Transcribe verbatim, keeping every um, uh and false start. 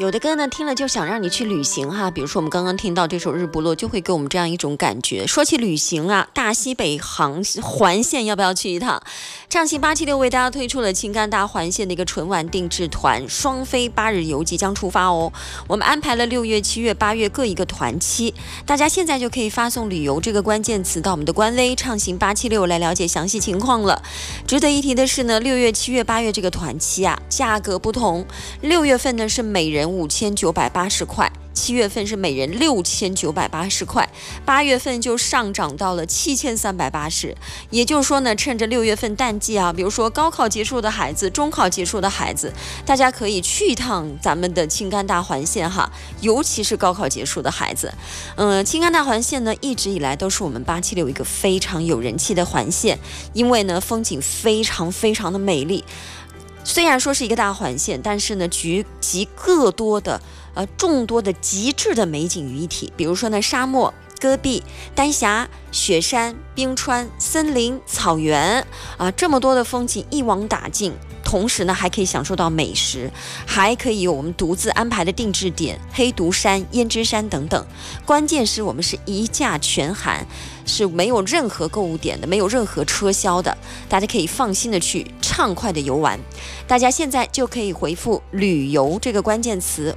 有的歌呢听了就想让你去旅行哈，比如说我们刚刚听到这首《日不落》，就会给我们这样一种感觉。说起旅行啊，大西北航环线要不要去一趟？畅行八七六为大家推出了情感大环线的一个纯晚定制团，双飞八日游即将出发哦。我们安排了六月、七月、八月各一个团期，大家现在就可以发送旅游这个关键词到我们的官微畅行八七六来了解详细情况了。值得一提的是呢，六月、七月、八月这个团期啊，价格不同。六月份呢是每人五千九百八十块，七月份是每人六千九百八十块，八月份就上涨到了七千三百八十。也就是说呢，趁着六月份淡季啊，比如说高考结束的孩子、中考结束的孩子，大家可以去一趟咱们的青甘大环线哈，尤其是高考结束的孩子。嗯，青甘大环线呢，一直以来都是我们八七六一个非常有人气的环线，因为呢，风景非常非常的美丽。虽然说是一个大环线，但是呢，集集各多的呃众多的极致的美景于一体。比如说呢，沙漠、戈壁、丹霞、雪山、冰川、森林、草原啊，这么多的风景一网打尽。同时呢，还可以享受到美食，还可以有我们独自安排的定制点，黑独山、胭脂山等等。关键是我们是一价全含，是没有任何购物点的，没有任何车销的，大家可以放心的去畅快的游玩。大家现在就可以回复旅游这个关键词，